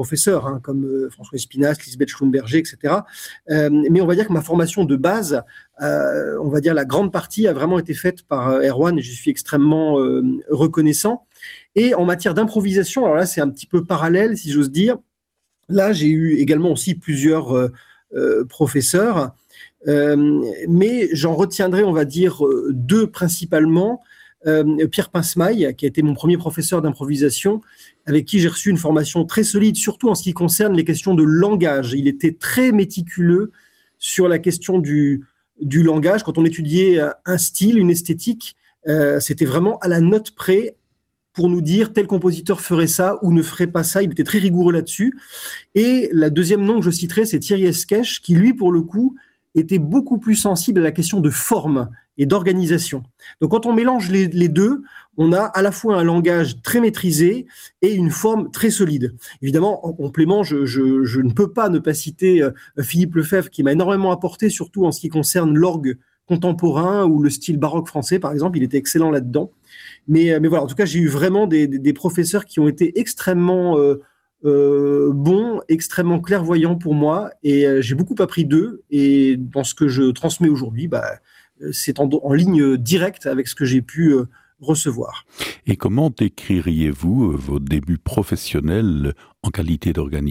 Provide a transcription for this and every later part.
professeurs, hein, comme François Espinasse, Lisbeth Schlumberger, etc. Mais on va dire que ma formation de base, on va dire la grande partie a vraiment été faite par Erwan et je suis extrêmement reconnaissant. Et en matière d'improvisation, alors là c'est un petit peu parallèle si j'ose dire. Là j'ai eu également aussi plusieurs professeurs, mais j'en retiendrai on va dire deux principalement. Pierre Pincemaille, qui a été mon premier professeur d'improvisation, avec qui j'ai reçu une formation très solide, surtout en ce qui concerne les questions de langage. Il était très méticuleux sur la question du langage. Quand on étudiait un style, une esthétique, c'était vraiment à la note près pour nous dire tel compositeur ferait ça ou ne ferait pas ça. Il était très rigoureux là-dessus. Et la deuxième nom que je citerai, c'est Thierry Esquèche, qui lui, pour le coup, était beaucoup plus sensible à la question de forme et d'organisation. Donc, quand on mélange les deux, on a à la fois un langage très maîtrisé et une forme très solide. Évidemment, en complément, je ne peux pas ne pas citer Philippe Lefebvre, qui m'a énormément apporté, surtout en ce qui concerne l'orgue contemporain ou le style baroque français, par exemple. Il était excellent là-dedans. Mais voilà, en tout cas, j'ai eu vraiment des professeurs qui ont été extrêmement bons, extrêmement clairvoyants pour moi, et j'ai beaucoup appris d'eux, et dans ce que je transmets aujourd'hui, c'est en ligne directe avec ce que j'ai pu recevoir. Et comment décririez-vous vos débuts professionnels en qualité d'organiste ?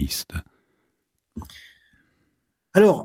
Alors,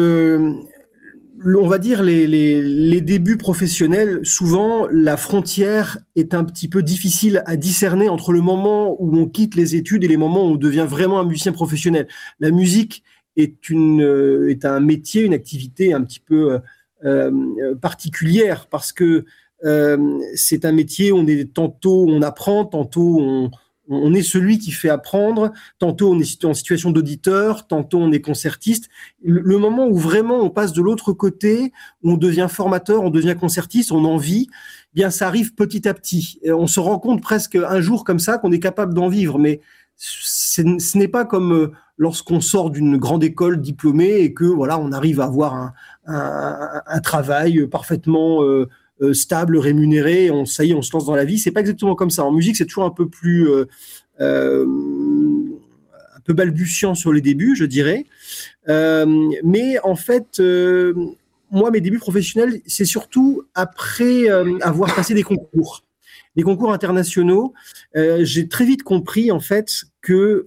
on va dire les débuts professionnels, souvent la frontière est un petit peu difficile à discerner entre le moment où on quitte les études et les moments où on devient vraiment un musicien professionnel. La musique est un métier, une activité un petit peu particulière parce que c'est un métier où tantôt on apprend, tantôt on est celui qui fait apprendre, tantôt on est en situation d'auditeur, tantôt on est concertiste. Le moment où vraiment on passe de l'autre côté, où on devient formateur, on devient concertiste, on en vit, eh bien ça arrive petit à petit. Et on se rend compte presque un jour comme ça qu'on est capable d'en vivre, mais ce n'est pas comme lorsqu'on sort d'une grande école diplômée et que voilà on arrive à avoir un travail parfaitement stable, rémunéré, ça y est, on se lance dans la vie. C'est pas exactement comme ça. En musique, c'est toujours un peu plus un peu balbutiant sur les débuts, je dirais. Mais en fait, moi, mes débuts professionnels, c'est surtout après avoir passé des concours internationaux. J'ai très vite compris en fait que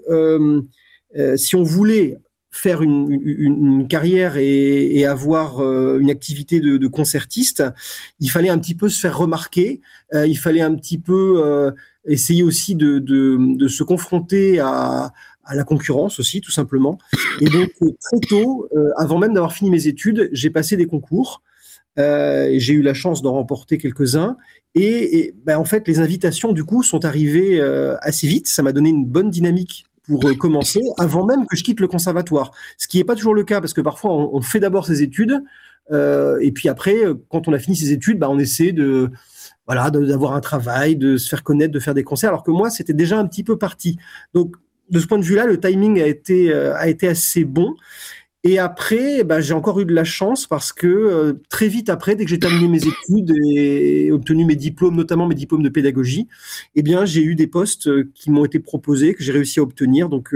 si on voulait faire une carrière et avoir une activité de concertiste, il fallait un petit peu se faire remarquer, il fallait un petit peu essayer aussi de se confronter à la concurrence aussi, tout simplement. Et donc, très tôt, avant même d'avoir fini mes études, j'ai passé des concours. Et j'ai eu la chance d'en remporter quelques-uns. Et en fait, les invitations, du coup, sont arrivées assez vite. Ça m'a donné une bonne dynamique pour commencer, avant même que je quitte le conservatoire. Ce qui n'est pas toujours le cas, parce que parfois, on fait d'abord ses études, et puis après, quand on a fini ses études, on essaie d'avoir un travail, de se faire connaître, de faire des concerts, alors que moi, c'était déjà un petit peu parti. Donc, de ce point de vue-là, le timing a été assez bon. Et après, j'ai encore eu de la chance parce que très vite après, dès que j'ai terminé mes études et obtenu mes diplômes, notamment mes diplômes de pédagogie, j'ai eu des postes qui m'ont été proposés, que j'ai réussi à obtenir. Donc,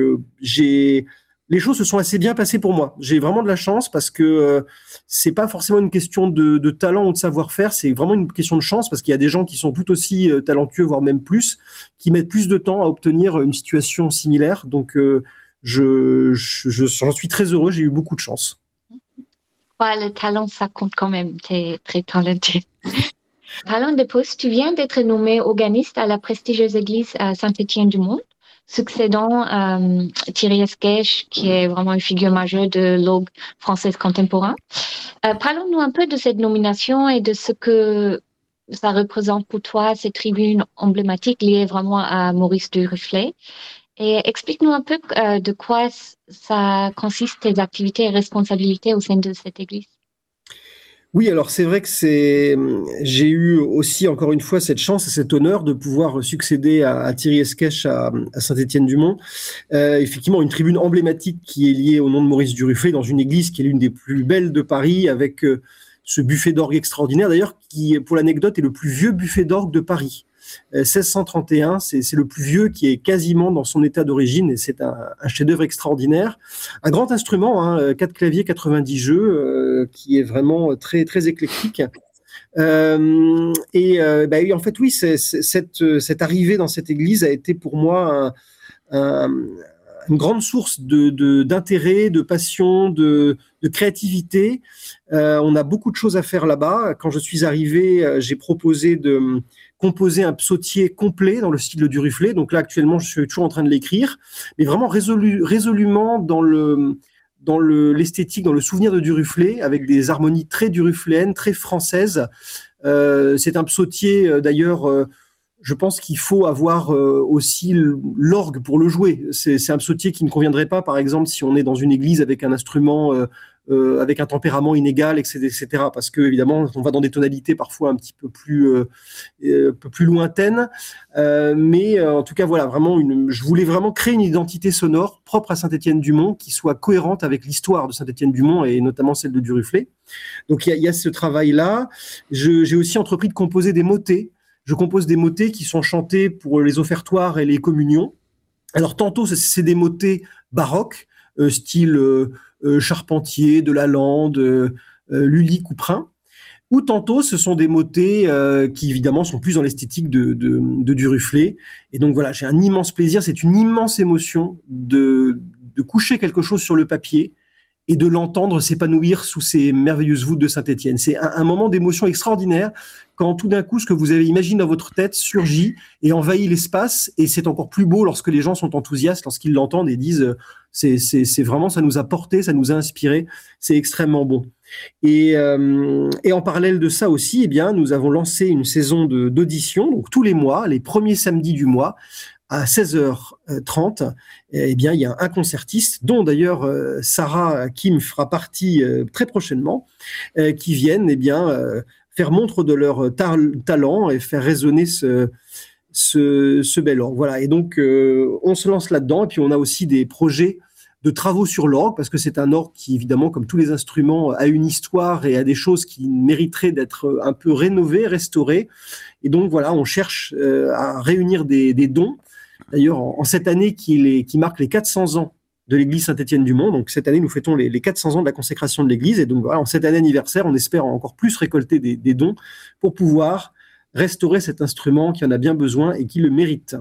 les choses se sont assez bien passées pour moi. J'ai vraiment de la chance parce que c'est pas forcément une question de talent ou de savoir-faire, c'est vraiment une question de chance parce qu'il y a des gens qui sont tout aussi talentueux, voire même plus, qui mettent plus de temps à obtenir une situation similaire. Donc, j'en suis très heureux, j'ai eu beaucoup de chance. Le talent, ça compte quand même, tu es très talentueux. Parlant de poste, tu viens d'être nommé organiste à la prestigieuse église à Saint-Étienne-du-Mont, succédant Thierry Esquèche, qui est vraiment une figure majeure de l'orgue française contemporain. Parlons-nous un peu de cette nomination et de ce que ça représente pour toi, cette tribune emblématique liée vraiment à Maurice Duruflé. Et explique-nous un peu de quoi ça consiste, tes activités et responsabilités au sein de cette église. Oui, alors c'est vrai que j'ai eu aussi encore une fois cette chance et cet honneur de pouvoir succéder à Thierry Esquèche à Saint-Étienne-du-Mont. Effectivement, une tribune emblématique qui est liée au nom de Maurice Duruflé dans une église qui est l'une des plus belles de Paris avec ce buffet d'orgue extraordinaire d'ailleurs qui, pour l'anecdote, est le plus vieux buffet d'orgue de Paris. 1631. C'est le plus vieux qui est quasiment dans son état d'origine et c'est un chef-d'œuvre extraordinaire. Un grand instrument, hein, 4 claviers, 90 jeux, qui est vraiment très, très éclectique. En fait, oui, cette arrivée dans cette église a été pour moi une grande source d'intérêt, de passion, de créativité. On a beaucoup de choses à faire là-bas. Quand je suis arrivé, j'ai proposé de composer un psautier complet dans le style de Duruflé. Donc là, actuellement, je suis toujours en train de l'écrire, mais vraiment résolument dans l'esthétique, dans le souvenir de Duruflé, avec des harmonies très durufléennes, très françaises. C'est un psautier, d'ailleurs, je pense qu'il faut avoir aussi l'orgue pour le jouer. C'est un psautier qui ne conviendrait pas, par exemple, si on est dans une église avec un instrument avec un tempérament inégal, etc. Parce que évidemment, on va dans des tonalités parfois un petit peu plus lointaines. Mais en tout cas, voilà, vraiment, je voulais vraiment créer une identité sonore propre à Saint-Étienne-du-Mont qui soit cohérente avec l'histoire de Saint-Étienne-du-Mont et notamment celle de Duruflé. Donc il y a ce travail-là. J'ai aussi entrepris de composer des motets. Je compose des motets qui sont chantés pour les offertoires et les communions. Alors tantôt c'est des motets baroques, style Charpentier, de Lalande, Lully, Couperin, ou tantôt ce sont des motets qui évidemment sont plus dans l'esthétique de Duruflé. Et donc voilà, j'ai un immense plaisir, c'est une immense émotion de coucher quelque chose sur le papier et de l'entendre s'épanouir sous ces merveilleuses voûtes de Saint-Étienne. C'est un moment d'émotion extraordinaire quand tout d'un coup, ce que vous avez imaginé dans votre tête surgit et envahit l'espace, et c'est encore plus beau lorsque les gens sont enthousiastes, lorsqu'ils l'entendent et disent c'est vraiment, ça nous a porté, ça nous a inspiré, c'est extrêmement bon. Et en parallèle de ça aussi, eh bien, nous avons lancé une saison d'audition, donc tous les mois, les premiers samedis du mois, à 16h30, eh bien, il y a un concertiste, dont d'ailleurs Sarah Kim fera partie très prochainement, qui viennent eh bien, faire montre de leur talent et faire résonner ce bel orgue. Voilà. Et donc, on se lance là-dedans. Et puis, on a aussi des projets de travaux sur l'orgue, parce que c'est un orgue qui, évidemment, comme tous les instruments, a une histoire et a des choses qui mériteraient d'être un peu rénovées, restaurées. Et donc, voilà, on cherche à réunir des dons. D'ailleurs, en cette année qui marque les 400 ans de l'église Saint-Étienne-du-Mont, donc cette année, nous fêtons les 400 ans de la consécration de l'église, et donc voilà, en cette année anniversaire, on espère encore plus récolter des dons pour pouvoir restaurer cet instrument qui en a bien besoin et qui le mérite.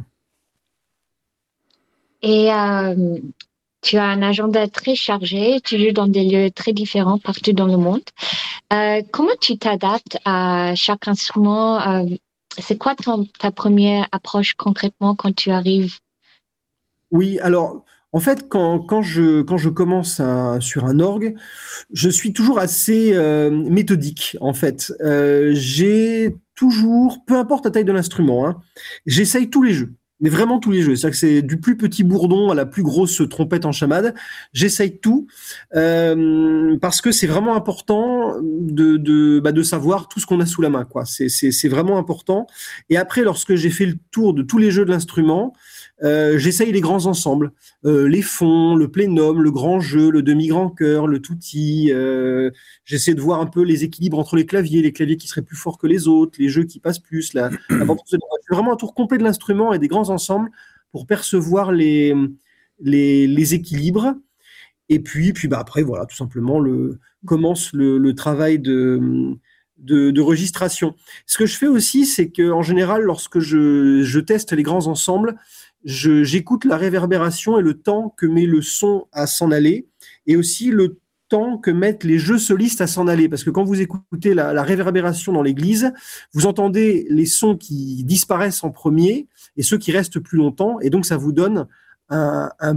Et tu as un agenda très chargé, tu joues dans des lieux très différents partout dans le monde. Comment tu t'adaptes à chaque instrument? C'est quoi ta première approche concrètement quand tu arrives? Oui, alors en fait, quand je commence sur un orgue, je suis toujours assez méthodique. En fait, j'ai toujours, peu importe la taille de l'instrument, hein, j'essaye tous les jeux. Mais vraiment tous les jeux. C'est-à-dire que c'est du plus petit bourdon à la plus grosse trompette en chamade. J'essaye tout parce que c'est vraiment important de savoir tout ce qu'on a sous la main, quoi. C'est vraiment important. Et après, lorsque j'ai fait le tour de tous les jeux de l'instrument, j'essaye les grands ensembles, les fonds, le plénum, le grand jeu, le demi-grand chœur, le tutti. J'essaie de voir un peu les équilibres entre les claviers qui seraient plus forts que les autres, les jeux qui passent plus. C'est vraiment un tour complet de l'instrument et des grands ensembles pour percevoir les équilibres. Et puis après, voilà, tout simplement, commence le travail de registration. Ce que je fais aussi, c'est qu'en général, lorsque je teste les grands ensembles, j'écoute la réverbération et le temps que met le son à s'en aller, et aussi le temps que mettent les jeux solistes à s'en aller. Parce que quand vous écoutez la réverbération dans l'église, vous entendez les sons qui disparaissent en premier et ceux qui restent plus longtemps, et donc ça vous donne une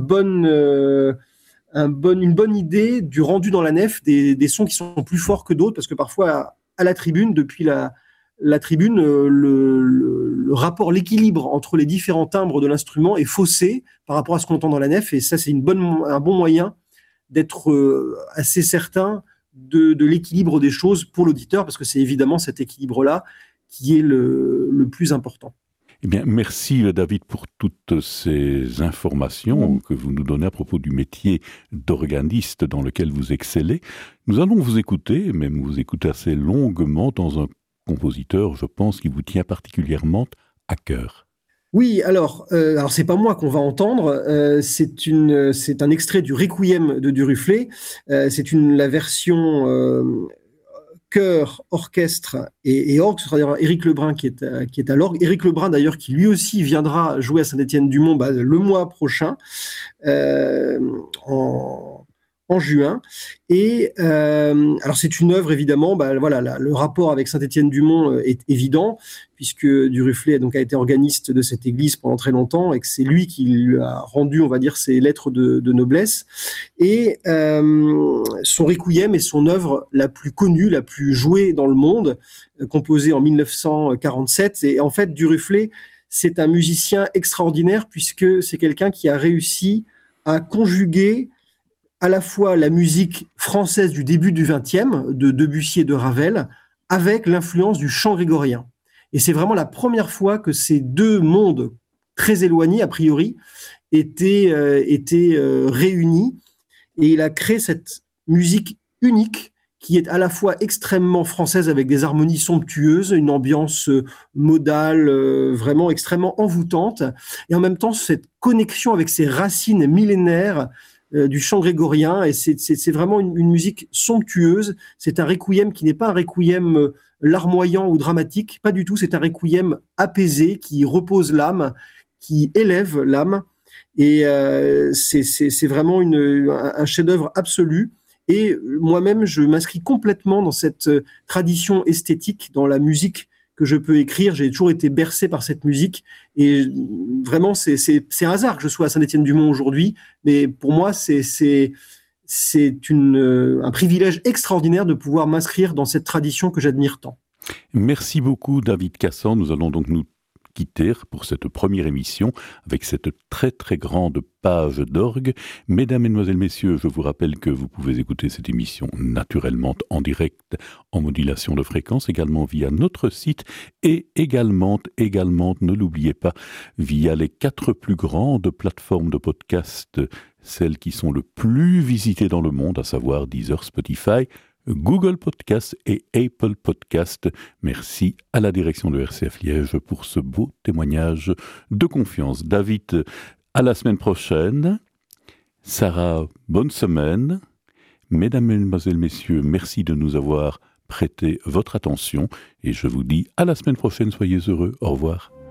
bonne idée du rendu dans la nef des sons qui sont plus forts que d'autres, parce que parfois à la tribune, depuis la tribune, le rapport, l'équilibre entre les différents timbres de l'instrument est faussé par rapport à ce qu'on entend dans la nef, et ça c'est un bon moyen d'être assez certain de l'équilibre des choses pour l'auditeur, parce que c'est évidemment cet équilibre-là qui est le plus important. Eh bien, merci David pour toutes ces informations que vous nous donnez à propos du métier d'organiste dans lequel vous excellez. Nous allons vous écouter, même vous écouter assez longuement, dans un compositeur, je pense, qui vous tient particulièrement à cœur. Oui, alors c'est pas moi qu'on va entendre, c'est un extrait du Requiem de Duruflé, c'est la version chœur, orchestre et orgue, c'est-à-dire Éric Lebrun qui est à l'orgue. Éric Lebrun d'ailleurs qui lui aussi viendra jouer à Saint-Étienne-du-Mont le mois prochain, en juin. Et alors c'est une œuvre évidemment, le rapport avec Saint-Étienne-du-Mont est évident puisque Duruflé a été organiste de cette église pendant très longtemps et que c'est lui qui lui a rendu, on va dire, ses lettres de noblesse. Et son Requiem est son œuvre la plus connue, la plus jouée dans le monde, composée en 1947. Et en fait, Duruflé, c'est un musicien extraordinaire puisque c'est quelqu'un qui a réussi à conjuguer à la fois la musique française du début du XXe, de Debussy et de Ravel, avec l'influence du chant grégorien. Et c'est vraiment la première fois que ces deux mondes très éloignés, a priori, étaient réunis. Et il a créé cette musique unique qui est à la fois extrêmement française avec des harmonies somptueuses, une ambiance modale vraiment extrêmement envoûtante, et en même temps cette connexion avec ses racines millénaires du chant grégorien, et c'est vraiment une musique somptueuse. C'est un requiem qui n'est pas un requiem larmoyant ou dramatique, pas du tout, c'est un requiem apaisé qui repose l'âme, qui élève l'âme, et c'est vraiment un chef-d'œuvre absolu. Et moi-même, je m'inscris complètement dans cette tradition esthétique, dans la musique que je peux écrire. J'ai toujours été bercé par cette musique, et vraiment c'est un hasard que je sois à Saint-Étienne-du-Mont aujourd'hui, mais pour moi c'est un privilège extraordinaire de pouvoir m'inscrire dans cette tradition que j'admire tant. Merci beaucoup David Cassan. Nous allons donc nous quitter pour cette première émission avec cette très très grande page d'orgue. Mesdames, Mesdemoiselles, Messieurs, je vous rappelle que vous pouvez écouter cette émission naturellement en direct, en modulation de fréquence, également via notre site et également, ne l'oubliez pas, via les 4 plus grandes plateformes de podcast, celles qui sont le plus visitées dans le monde, à savoir Deezer, Spotify, Google Podcast et Apple Podcast. Merci à la direction de RCF Liège pour ce beau témoignage de confiance. David, à la semaine prochaine. Sarah, bonne semaine. Mesdames, Mesdemoiselles, Messieurs, merci de nous avoir prêté votre attention et je vous dis à la semaine prochaine. Soyez heureux. Au revoir.